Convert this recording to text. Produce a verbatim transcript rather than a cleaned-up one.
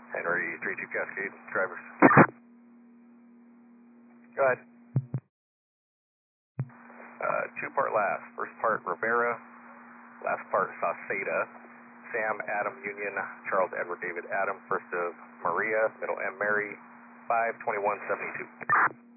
Henry three two Cascade, drivers. Go ahead. Uh, two part last. First part Rivera, last part Sauceda. Sam, Adam, Union, Charles, Edward, David, Adam. First of Maria, middle M, Mary, five twenty-one seventy-two.